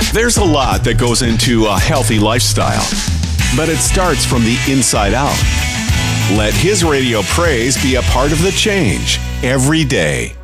There's a lot that goes into a healthy lifestyle, but it starts from the inside out. Let his radio praise be a part of the change every day.